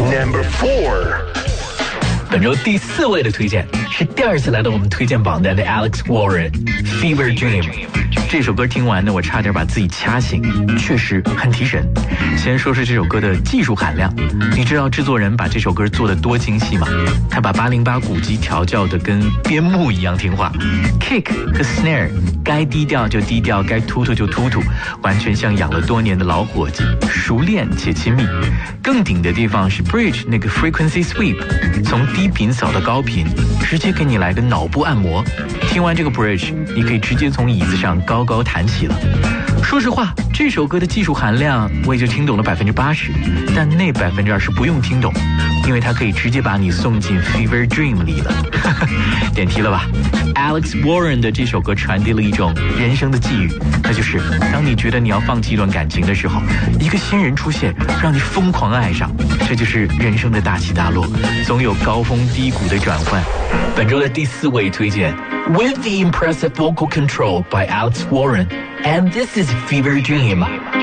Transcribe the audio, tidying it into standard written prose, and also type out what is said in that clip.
Number 4。 本周第4位的推荐是第2次来到我们推荐榜单的 Alex Warren Fever Dream。这首歌听完呢，我差点把自己掐醒，确实很提神。先说说这首歌的技术含量，你知道制作人把这首歌做得多精细吗？他把808鼓机调教得跟边牧一样听话 ，kick 和 snare 该低调就低调，该突突就突突，完全像养了多年的老伙计，熟练且亲密。更顶的地方是 bridge 那个 frequency sweep， 从低频扫到高频，直接给你来个脑部按摩。听完这个 bridge， 你可以直接从椅子上高高弹起了。说实话，这首歌的技术含量我也就听懂了80%，但那20%不用听懂，因为它可以直接把你送进 Fever Dream 里了。点题了吧？ Alex Warren 的这首歌传递了一种人生的际遇，那就是当你觉得你要放弃一段感情的时候，一个新人出现，让你疯狂爱上，这就是人生的大起大落，总有高峰低谷的转换。本周的第4位推荐 With the impressive vocal control by Alex Warren, and this is Fever Dream.